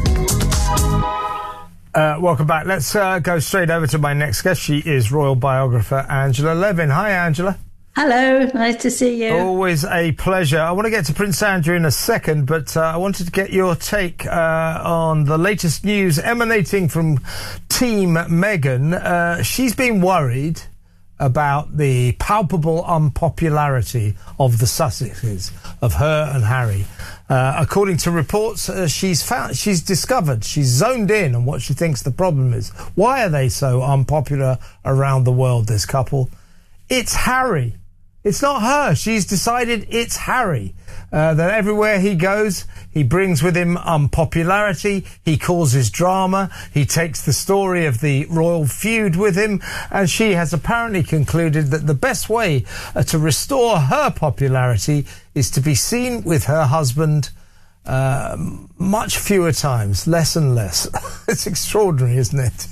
Uh, welcome back. Let's uh, go straight over to my next guest. She is royal biographer Angela Levin. Hi, Angela. Hello, nice to see you. Always a pleasure. I want to get to Prince Andrew in a second, but uh, I wanted to get your take uh, on the latest news emanating from Team Meghan. Uh, she's been worried about the palpable unpopularity of the Sussexes, of her and Harry. Uh, according to reports, uh, she's found, she's discovered, she's zoned in on what she thinks the problem is. Why are they so unpopular around the world, this couple? It's Harry. It's not her. She's decided it's Harry. Uh, that everywhere he goes, he brings with him unpopularity. He causes drama. He takes the story of the royal feud with him. And she has apparently concluded that the best way uh, to restore her popularity is to be seen with her husband uh, much fewer times, less and less. It's extraordinary, isn't it?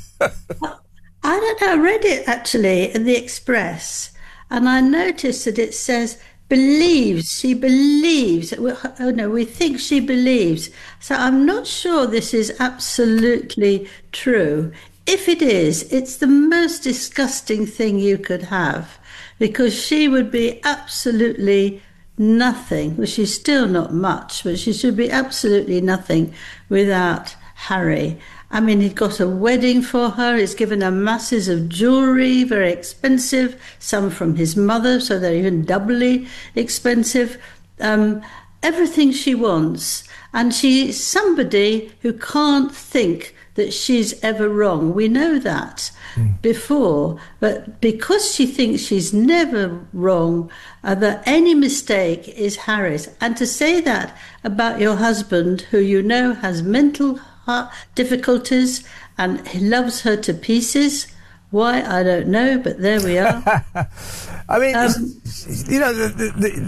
I don't know. I read it actually in the Express. And I noticed that it says, believes, she believes. Oh no, we think she believes. So I'm not sure this is absolutely true. If it is, it's the most disgusting thing you could have, because she would be absolutely nothing. Well, she's still not much, but she should be absolutely nothing without Harry. I mean, he got a wedding for her. He's given her masses of jewellery, very expensive, some from his mother, so they're even doubly expensive. Um, everything she wants. And she's somebody who can't think that she's ever wrong. We know that mm. before, but because she thinks she's never wrong, uh, that any mistake is Harry's. And to say that about your husband, who you know has mental difficulties and he loves her to pieces. Why, I don't know, but there we are. I mean, um, you know, the, the, the,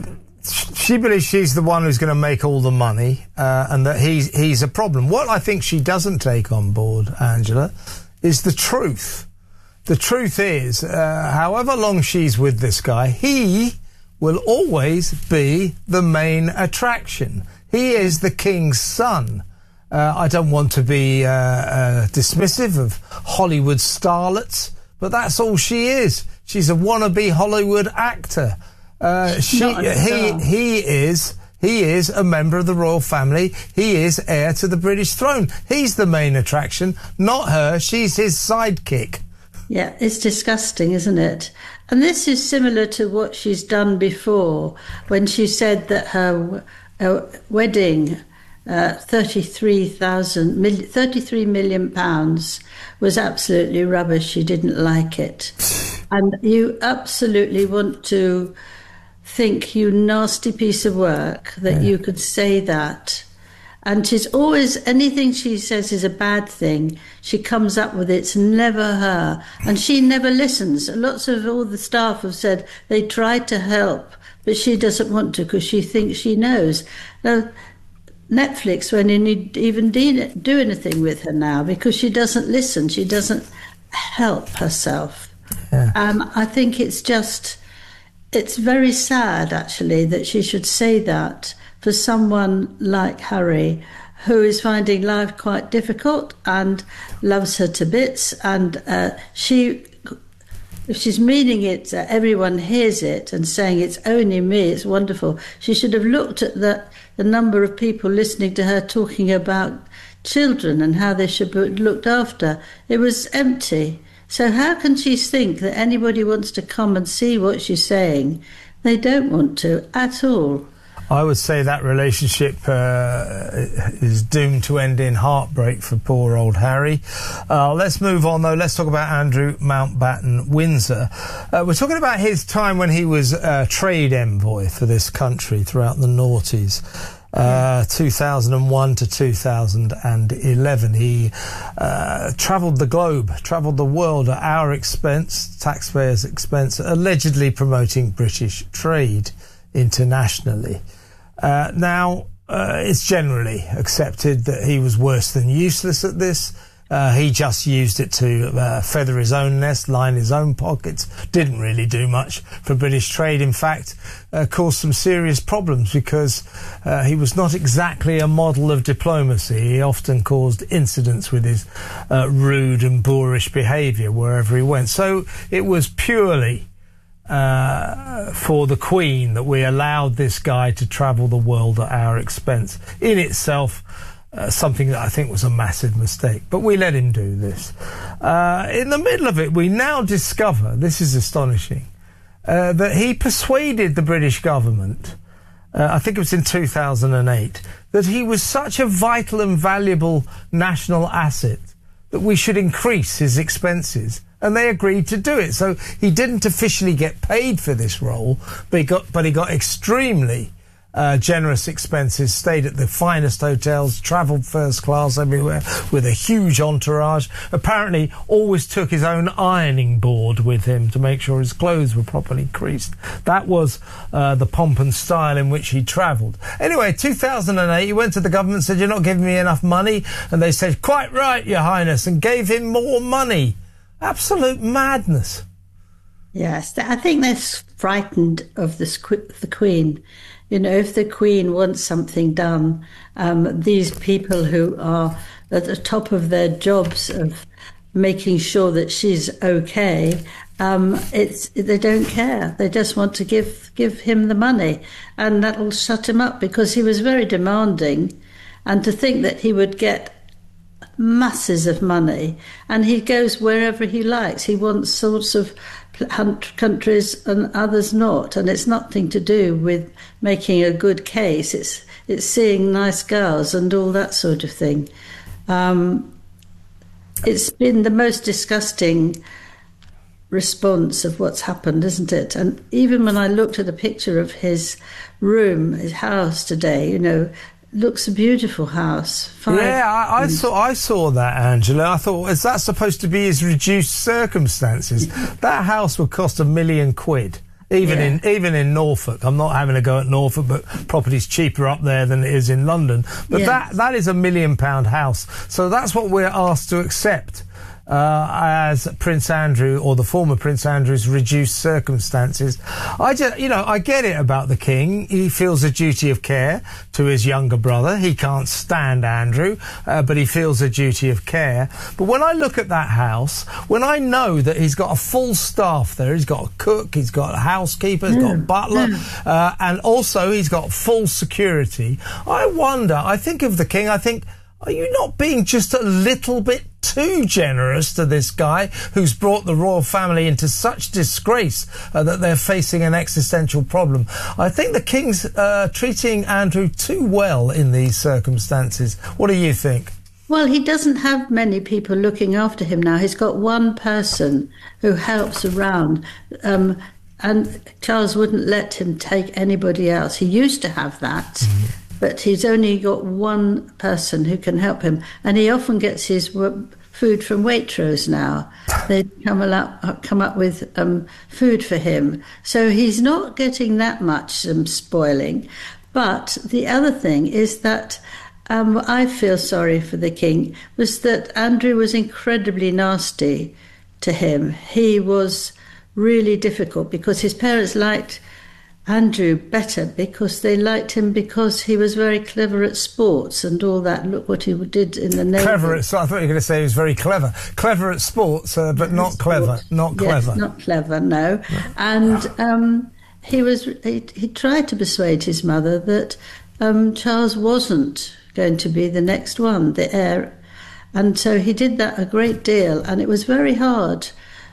she believes she's the one who's going to make all the money, uh, and that he's he's a problem. What I think she doesn't take on board, Angela, is the truth. The truth is, uh, however long she's with this guy, he will always be the main attraction. He is the king's son. Uh, I don't want to be uh, uh, dismissive of Hollywood starlets, but that's all she is. She's a wannabe Hollywood actor. Uh, she, he, he is, he is a member of the royal family. He is heir to the British throne. He's the main attraction, not her. She's his sidekick. Yeah, it's disgusting, isn't it? And this is similar to what she's done before when she said that her, her wedding, uh, thirty-three thousand, thirty-three million pounds, was absolutely rubbish. She didn't like it. And you absolutely want to think, you nasty piece of work, that yeah. you could say that. And she's always, anything she says is a bad thing, she comes up with it. It's never her. And she never listens. Lots of all the staff have said they tried to help, but she doesn't want to because she thinks she knows. Now, Netflix won't even do anything with her now because she doesn't listen. She doesn't help herself. Yeah. Um, I think it's just... It's very sad, actually, that she should say that for someone like Harry, who is finding life quite difficult and loves her to bits. And uh, she, if she's meaning it, uh, everyone hears it and saying it's only me, it's wonderful. She should have looked at the, the number of people listening to her talking about children and how they should be looked after. It was empty. So how can she think that anybody wants to come and see what she's saying? They don't want to at all. I would say that relationship uh, is doomed to end in heartbreak for poor old Harry. Uh, let's move on, though. Let's talk about Andrew Mountbatten Windsor. Uh, we're talking about his time when he was uh, trade envoy for this country throughout the noughties. Uh, two thousand one to two thousand eleven. He uh, travelled the globe, travelled the world at our expense, taxpayers' expense, allegedly promoting British trade internationally. Uh, now, uh, it's generally accepted that he was worse than useless at this. Uh, he just used it to uh, feather his own nest, line his own pockets. Didn't really do much for British trade. In fact, uh, caused some serious problems because uh, he was not exactly a model of diplomacy. He often caused incidents with his uh, rude and boorish behaviour wherever he went. So it was purely uh, for the Queen that we allowed this guy to travel the world at our expense. In itself, Uh, something that I think was a massive mistake. But we let him do this. Uh, in the middle of it, we now discover, this is astonishing, uh, that he persuaded the British government, uh, I think it was in two thousand eight, that he was such a vital and valuable national asset that we should increase his expenses. And they agreed to do it. So he didn't officially get paid for this role, but he got, but he got extremely Uh, generous expenses, stayed at the finest hotels, travelled first class everywhere with a huge entourage. Apparently always took his own ironing board with him to make sure his clothes were properly creased. That was uh, the pomp and style in which he travelled. Anyway, two thousand eight, he went to the government and said, "You're not giving me enough money." And they said, "Quite right, Your Highness," and gave him more money. Absolute madness. Yes, I think they're frightened of the, the Queen. You know, if the Queen wants something done, um, these people who are at the top of their jobs of making sure that she's okay, um, it's they don't care. They just want to give give him the money, and that'll shut him up because he was very demanding. And to think that he would get masses of money, and he goes wherever he likes. He wants sorts of countries and others not, and it's nothing to do with making a good case. It's it's seeing nice girls and all that sort of thing. Um, it's been the most disgusting response of what's happened, isn't it? And even when I looked at a picture of his room, his house today, you know, looks a beautiful house. Five yeah, I, I saw I saw that, Angela. I thought, is that supposed to be his reduced circumstances? That house would cost a million quid. Even Yeah. in even in Norfolk, I'm not having a go at Norfolk, but property's cheaper up there than it is in London. But Yes. that that is a million pound house, so that's what we're asked to accept. Uh, as Prince Andrew, or the former Prince Andrew's reduced circumstances. I just, you know, I get it about the King. He feels a duty of care to his younger brother. He can't stand Andrew, uh, but he feels a duty of care. But when I look at that house, when I know that he's got a full staff there, he's got a cook, he's got a housekeeper, he's got a butler, uh, and also he's got full security, I wonder, I think of the King, I think, are you not being just a little bit too generous to this guy who's brought the royal family into such disgrace uh, that they're facing an existential problem? I think the King's uh, treating Andrew too well in these circumstances. What do you think? Well, he doesn't have many people looking after him now. He's got one person who helps around. Um, and Charles wouldn't let him take anybody else. He used to have that. Mm-hmm. But he's only got one person who can help him, and he often gets his w- food from Waitrose now. They come up, come up with um, food for him, so he's not getting that much um, spoiling. But the other thing is that um, I feel sorry for the King was that Andrew was incredibly nasty to him. He was really difficult because his parents liked Andrew better because they liked him because he was very clever at sports and all that. Look what he did in the Navy. Clever at, I thought you were going to say he was very clever. Clever at sports, uh, but not clever. Not Yes, clever. not clever, no. And um, he was he, he tried to persuade his mother that um, Charles wasn't going to be the next one, the heir. And so he did that a great deal, and it was very hard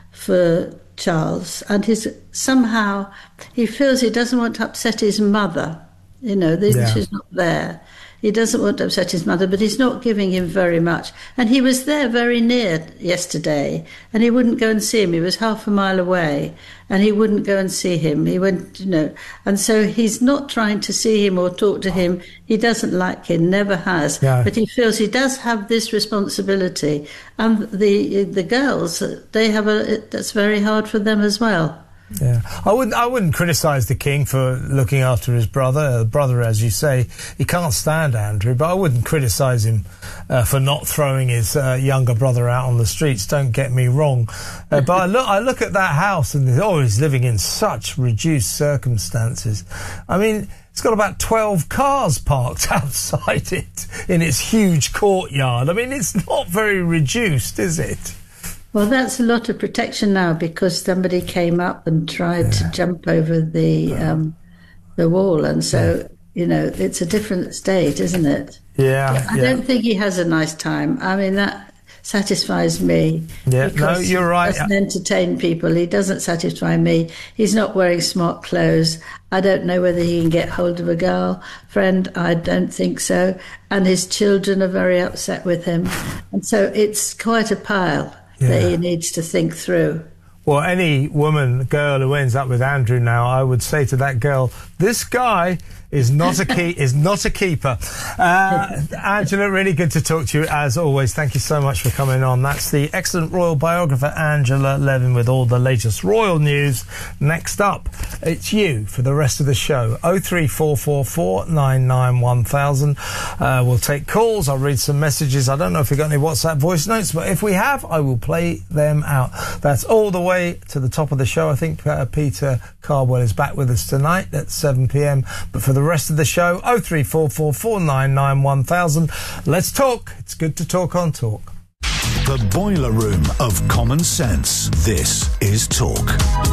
for Charles, and his somehow he feels he doesn't want to upset his mother. You know, the, Yeah. she's not there. He doesn't want to upset his mother, but he's not giving him very much. And he was there very near yesterday, and he wouldn't go and see him. He was half a mile away, and he wouldn't go and see him. He went, you know, and so he's not trying to see him or talk to him. He doesn't like him, never has. Yeah. But he feels he does have this responsibility. And the the girls, they have a, that's very hard for them as well. Yeah, I wouldn't. I wouldn't criticise the King for looking after his brother. The brother, as you say, he can't stand Andrew, but I wouldn't criticise him uh, for not throwing his uh, younger brother out on the streets. Don't get me wrong, uh, but I look. I look at that house, and oh, he's living in such reduced circumstances. I mean, it's got about twelve cars parked outside it in its huge courtyard. I mean, it's not very reduced, is it? Well, that's a lot of protection now because somebody came up and tried to jump over the um, the wall, and so you know it's a different state, isn't it? Yeah, I yeah. don't think he has a nice time. I mean, that satisfies me. Yeah, because no, you're right. He doesn't entertain people. He doesn't satisfy me. He's not wearing smart clothes. I don't know whether he can get hold of a girl friend. I don't think so. And his children are very upset with him, and so it's quite a pile that he needs to think through. Well, any woman, girl who ends up with Andrew now, I would say to that girl, this guy is not a key, is not a keeper. Uh, Angela, really good to talk to you as always. Thank you so much for coming on. That's the excellent royal biographer Angela Levin with all the latest royal news. Next up, it's you for the rest of the show. oh three four four four nine nine one thousand. Uh, we'll take calls. I'll read some messages. I don't know if we've got any WhatsApp voice notes, but if we have, I will play them out. That's all the way to the top of the show. I think uh, Peter Cardwell is back with us tonight at seven p m. But for the rest of the show, oh three four four four nine nine one thousand. Let's talk. It's good to talk on Talk. The boiler room of common sense. This is Talk.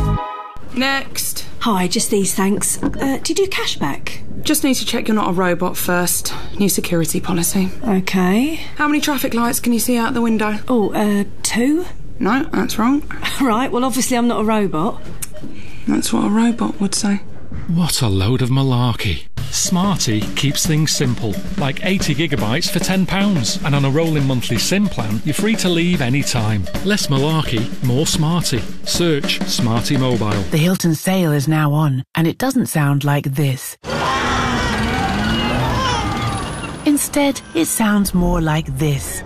Next. Hi, just these, thanks. Uh, do you do cashback? Just need to check you're not a robot first. New security policy. Okay. How many traffic lights can you see out the window? Oh, uh, two? No, that's wrong. Right, well, obviously I'm not a robot. That's what a robot would say. What a load of malarkey. Smarty keeps things simple, like eighty gigabytes for ten pounds. And on a rolling monthly SIM plan, you're free to leave any time. Less malarkey, more Smarty. Search Smarty Mobile. The Hilton sale is now on, and it doesn't sound like this. Instead, it sounds more like this.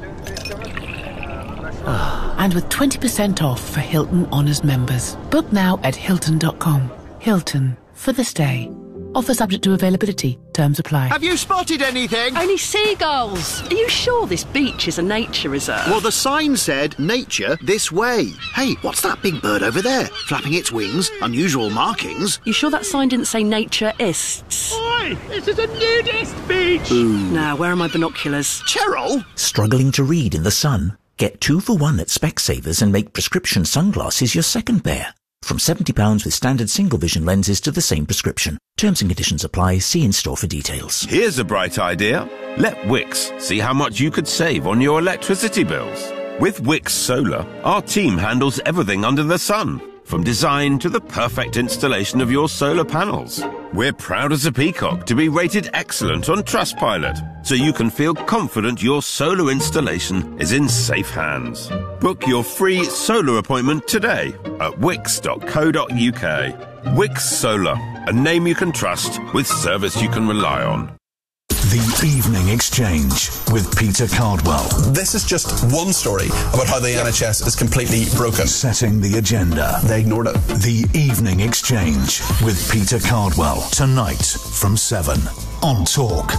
And with twenty percent off for Hilton Honors members. Book now at Hilton dot com. Hilton, for the stay. Offer subject to availability. Terms apply. Have you spotted anything? Only seagulls. Are you sure this beach is a nature reserve? Well, the sign said, nature this way. Hey, what's that big bird over there? Flapping its wings, unusual markings. You sure that sign didn't say naturists? Oi, this is a nudist beach. Ooh. Now, where are my binoculars? Cheryl? Struggling to read in the sun? Get two for one at Specsavers and make prescription sunglasses your second pair. From seventy pounds with standard single vision lenses to the same prescription. Terms and conditions apply. See in store for details. Here's a bright idea. Let Wix see how much you could save on your electricity bills. With Wix Solar, our team handles everything under the sun, from design to the perfect installation of your solar panels. We're proud as a peacock to be rated excellent on Trustpilot, so you can feel confident your solar installation is in safe hands. Book your free solar appointment today at wix dot co dot uk. Wix Solar, a name you can trust with service you can rely on. The Evening Exchange with Peter Cardwell. This is just one story about how the N H S is completely broken. Setting the agenda. They ignored it. The Evening Exchange with Peter Cardwell. Tonight from seven on Talk.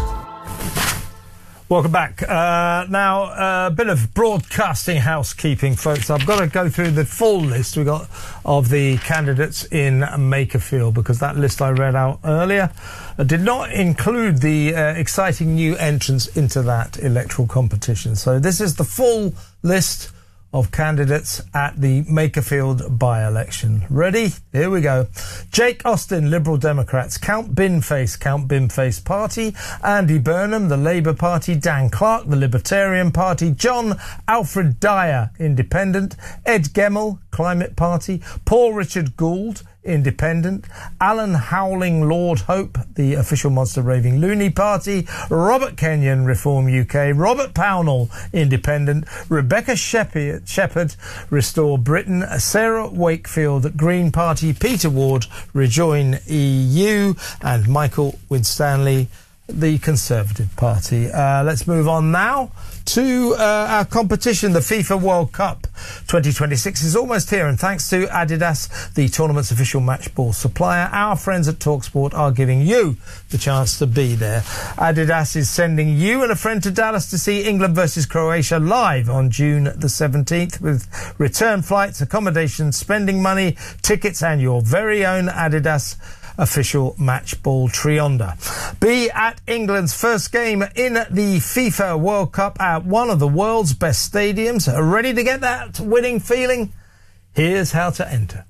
Welcome back. Uh, now, a uh, bit of broadcasting housekeeping, folks. I've got to go through the full list we got of the candidates in Makerfield, because that list I read out earlier uh, did not include the uh, exciting new entrants into that electoral competition. So this is the full list of candidates at the Makerfield by-election. Ready? Here we go. Jake Austin, Liberal Democrats. Count Binface, Count Binface Party. Andy Burnham, the Labour Party. Dan Clark, the Libertarian Party. John Alfred Dyer, Independent. Ed Gemmell, Climate Party. Paul Richard Gould, Independent. Alan Howling, Lord Hope, the official Monster Raving Loony Party. Robert Kenyon, Reform U K. Robert Pownall, Independent. Rebecca Shepherd, Shepherd, Restore Britain. Sarah Wakefield, Green Party. Peter Ward, Rejoin E U. And Michael Winstanley, the Conservative Party. Uh, let's move on now to uh, our competition. The FIFA World Cup twenty twenty-six is almost here, and thanks to Adidas, the tournament's official match ball supplier, our friends at TalkSport are giving you the chance to be there. Adidas is sending you and a friend to Dallas to see England versus Croatia live on June the seventeenth, with return flights, accommodation, spending money, tickets, and your very own Adidas official match ball trionda. Be at England's first game in the FIFA World Cup at one of the world's best stadiums. Ready to get that winning feeling? Here's how to enter.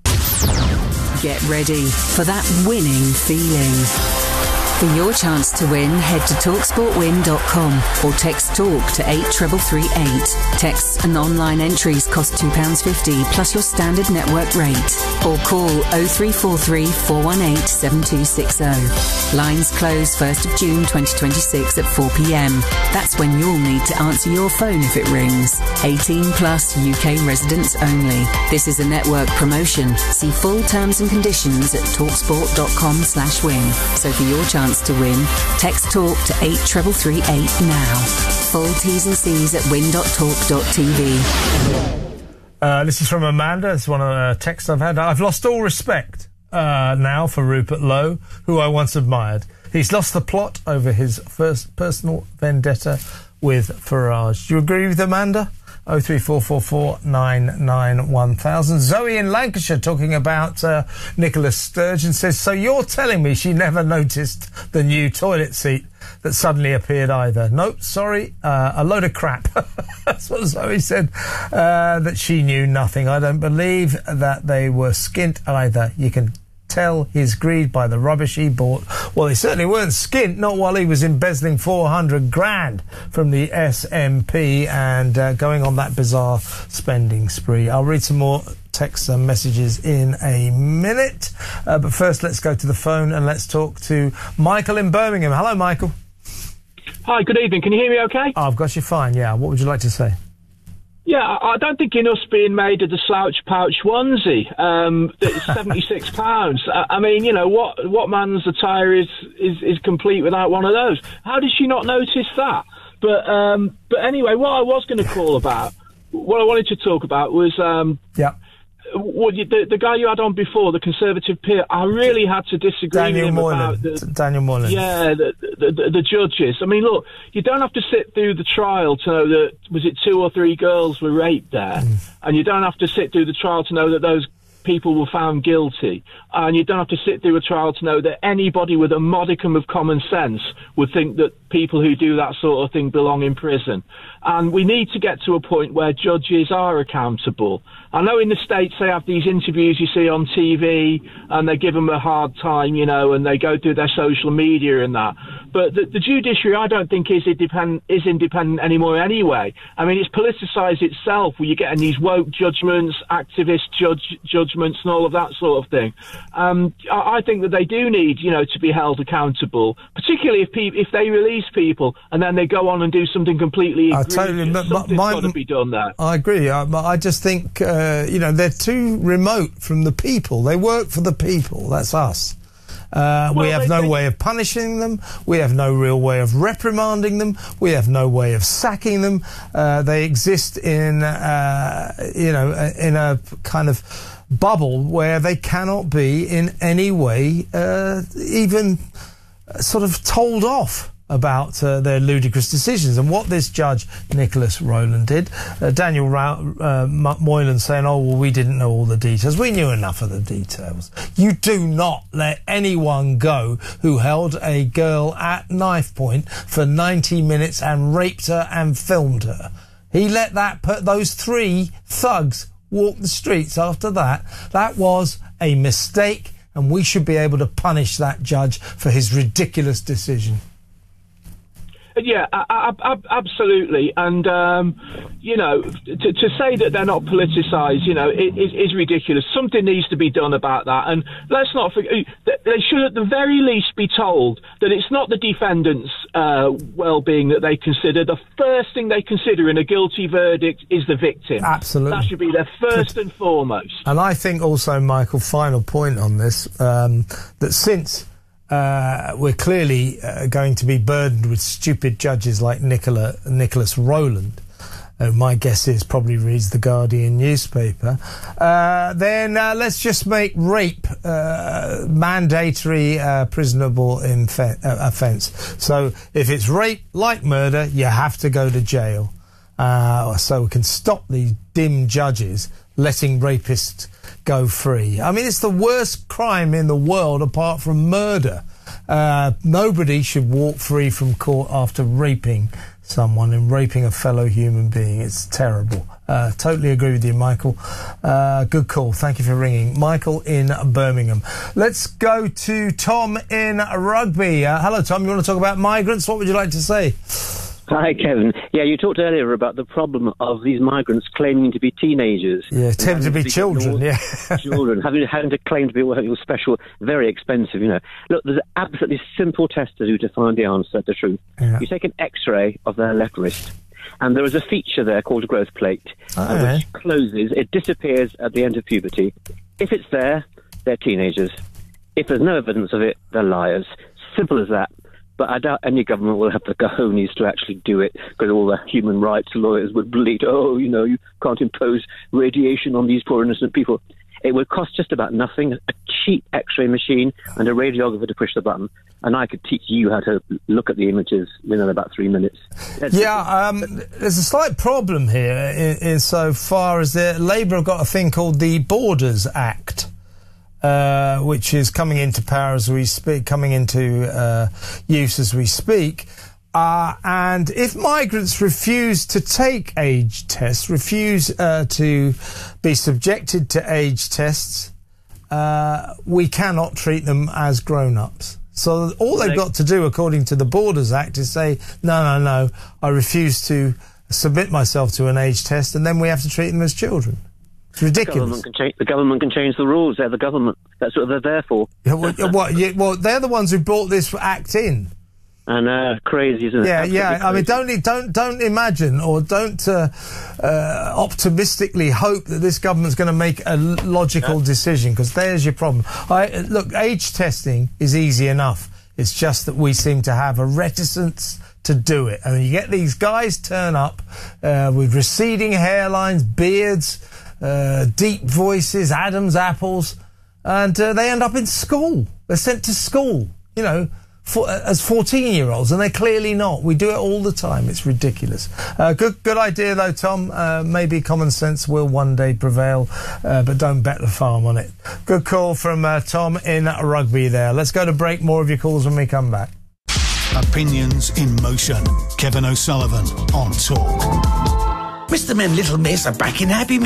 Get ready for that winning feeling. For your chance to win, head to talk sport win dot com or text TALK to eight three three three eight. Texts and online entries cost two pounds fifty plus your standard network rate. Or call oh three four three, four one eight, seven two six oh. Lines close first of June twenty twenty-six at four p m. That's when you'll need to answer your phone if it rings. eighteen plus U K residents only. This is a network promotion. See full terms and conditions at talksport dot com slash win. So for your chance to win, text TALK to eight three three three eight now. Full T's and C's at win dot talk dot t v. Uh, this is from Amanda. It's one of the texts I've had. I've lost all respect uh, now for Rupert Lowe, who I once admired. He's lost the plot over his first personal vendetta with Farage. Do you agree with Amanda? oh three four four four nine nine one thousand. Zoe in Lancashire talking about uh, Nicola Sturgeon says, so you're telling me she never noticed the new toilet seat that suddenly appeared either? Nope, sorry, uh, a load of crap. That's what Zoe said, uh, that she knew nothing. I don't believe that they were skint either. You can tell his greed by the rubbish he bought. Well, they certainly weren't skint, not while he was embezzling four hundred grand from the S M P and uh, going on that bizarre spending spree. I'll read some more texts and messages in a minute, uh, but first let's go to the phone and let's talk to Michael in Birmingham. Hello, Michael. Hi, good evening. Can you hear me okay? Oh, I've got you fine, yeah. What would you like to say? Yeah, I don't think enough's being made of the slouch pouch onesie. Um, it's seventy-six pounds. I mean, you know, what what man's attire is, is, is complete without one of those? How did she not notice that? But um, but anyway, what I was going to call about, what I wanted to talk about was um, yeah. well, you, the, the guy you had on before, the Conservative peer, I really had to disagree Daniel with him Moylan. about the, Daniel Moylan. Yeah, the, the, the, the judges. I mean, look, you don't have to sit through the trial to know that, was it two or three girls were raped there? Mm. And you don't have to sit through the trial to know that those people were found guilty. And you don't have to sit through a trial to know that anybody with a modicum of common sense would think that people who do that sort of thing belong in prison. And we need to get to a point where judges are accountable. I know in the States they have these interviews you see on T V and they give them a hard time, you know, and they go through their social media and that. But the, the judiciary, I don't think, is independent, is independent anymore anyway. I mean, it's politicised itself, where you're getting these woke judgments, activist judge, judgments and all of that sort of thing. Um, I, I think that they do need, you know, to be held accountable, particularly if pe- if they release people and then they go on and do something completely egregious. Totally, something's got to be done there. I agree. I, I just think, uh, you know, they're too remote from the people. They work for the people. That's us. Uh, well, we have they, no they, way of punishing them. We have no real way of reprimanding them. We have no way of sacking them. Uh, they exist in, uh, you know, in a kind of bubble where they cannot be in any way uh, even sort of told off about uh, their ludicrous decisions. And what this judge, Nicholas Rowland, did, uh, Daniel Ra- uh, Moylan saying, oh, well, we didn't know all the details. We knew enough of the details. You do not let anyone go who held a girl at knife point for ninety minutes and raped her and filmed her. He let that put those three thugs walk the streets after that. That was a mistake, and we should be able to punish that judge for his ridiculous decision. Yeah, I, I, I, absolutely. And, um, you know, to, to say that they're not politicised, you know, is, is ridiculous. Something needs to be done about that. And let's not forget, they should at the very least be told that it's not the defendant's uh, well-being that they consider. The first thing they consider in a guilty verdict is the victim. Absolutely. That should be their first and foremost. And I think also, Michael, final point on this, um, that since Uh, we're clearly uh, going to be burdened with stupid judges like Nicola, Nicholas Rowland, uh, my guess is probably reads the Guardian newspaper, uh, then uh, let's just make rape uh, mandatory uh, prisonable infe- uh, offence. So if it's rape, like murder, you have to go to jail. Uh, so we can stop these dim judges letting rapists go free. I mean, it's the worst crime in the world apart from murder. Uh, nobody should walk free from court after raping someone and raping a fellow human being. It's terrible. Uh, totally agree with you, Michael. Uh, good call. Thank you for ringing. Michael in Birmingham. Let's go to Tom in Rugby. Uh, hello, Tom. You want to talk about migrants? What would you like to say? Hi, Kevin. Yeah, you talked earlier about the problem of these migrants claiming to be teenagers. Yeah, tend to be to children, yeah. children, having, having to claim to be working special, very expensive, you know. Look, there's an absolutely simple test to do to find the answer, the truth. Yeah. You take an X-ray of their left wrist, and there is a feature there called a growth plate, oh, uh, yeah. which closes, it disappears at the end of puberty. If it's there, they're teenagers. If there's no evidence of it, they're liars. Simple as that. But I doubt any government will have the cojones to actually do it, because all the human rights lawyers would bleat, oh, you know, you can't impose radiation on these poor innocent people. It would cost just about nothing, a cheap X-ray machine and a radiographer to push the button, and I could teach you how to look at the images within about three minutes. That's yeah, um, there's a slight problem here in, in so far as the Labour have got a thing called the Borders Act. Uh, which is coming into power as we speak, coming into uh, use as we speak. Uh, and if migrants refuse to take age tests, refuse uh, to be subjected to age tests, uh, we cannot treat them as grown-ups. So all they've got to do, according to the Borders Act, is say, no, no, no, I refuse to submit myself to an age test, and then we have to treat them as children. It's ridiculous. The government, can change, the government can change the rules. They're the government. That's what they're there for. Yeah, well, what, yeah, well, they're the ones who brought this act in. And uh, crazy, isn't it? Yeah, Absolutely yeah. crazy. I mean, don't don't don't imagine or don't uh, uh, optimistically hope that this government's going to make a logical yeah. decision, because there's your problem. I, look, age testing is easy enough. It's just that we seem to have a reticence to do it. And you get these guys turn up uh, with receding hairlines, beards, uh, deep voices, Adam's apples, and uh, they end up in school. They're sent to school, you know, for, uh, as fourteen-year-olds, and they're clearly not. We do it all the time. It's ridiculous. Uh, good good idea, though, Tom. Uh, maybe common sense will one day prevail, uh, but don't bet the farm on it. Good call from uh, Tom in Rugby there. Let's go to break. More of your calls when we come back. Opinions in motion. Kevin O'Sullivan on Talk. Mister and Little Miss are back in Happy